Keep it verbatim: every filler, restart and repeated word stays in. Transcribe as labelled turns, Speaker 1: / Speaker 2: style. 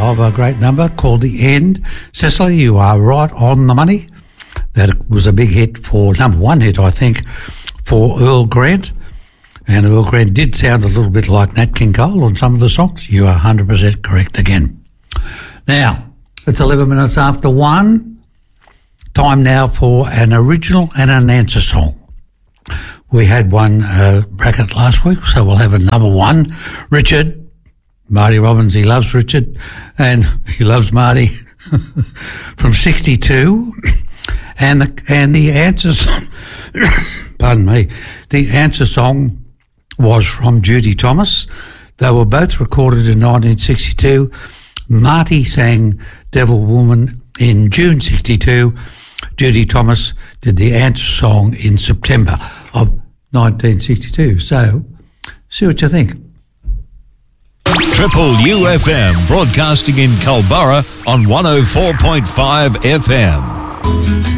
Speaker 1: of a great number called The End. Cecily, you are right on the money. That was a big hit for, number one hit, I think, for Earl Grant. And Earl Grant did sound a little bit like Nat King Cole on some of the songs. You are one hundred percent correct again. Now, it's eleven minutes after one. Time now for an original and an answer song. We had one uh, bracket last week, so we'll have another one. Richard, Marty Robbins, he loves Richard, and he loves Marty, from sixty-two. And the, and the answer song, pardon me, the answer song was from Judy Thomas. They were both recorded in nineteen sixty-two. Marty sang Devil Woman in June sixty-two. Judy Thomas did the answer song in September of nineteen sixty-two. So, see what you think.
Speaker 2: Triple U F M, broadcasting in Culburra on one oh four point five F M.